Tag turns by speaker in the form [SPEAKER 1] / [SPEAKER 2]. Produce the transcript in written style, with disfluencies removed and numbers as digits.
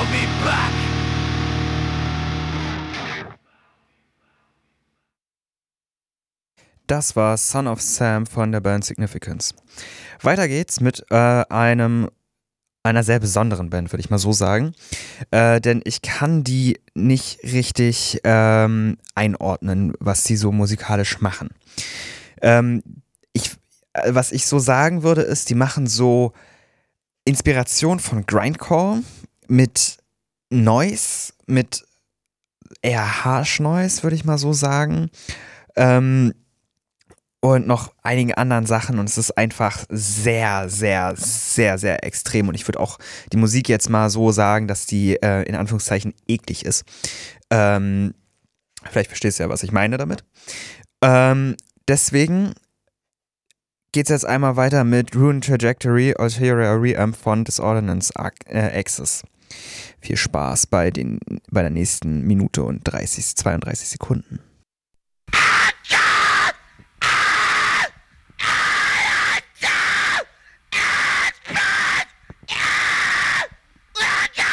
[SPEAKER 1] Das war Son of Sam von der Band Significance. Weiter geht's mit einer sehr besonderen Band, würde ich mal so sagen. Denn ich kann die nicht richtig einordnen, was sie so musikalisch machen. Was ich so sagen würde, ist, die machen so Inspiration von Grindcore mit Noise, mit eher Harsh Noise, würde ich mal so sagen. Und noch einigen anderen Sachen, und es ist einfach sehr, sehr, sehr, sehr extrem, und ich würde auch die Musik jetzt mal so sagen, dass die in Anführungszeichen eklig ist. Vielleicht verstehst du ja, was ich meine damit. Deswegen geht's jetzt einmal weiter mit Ruined Trajectory Ulterior Reamp von Disordinance Axis. Viel Spaß bei der nächsten Minute und 32 Sekunden.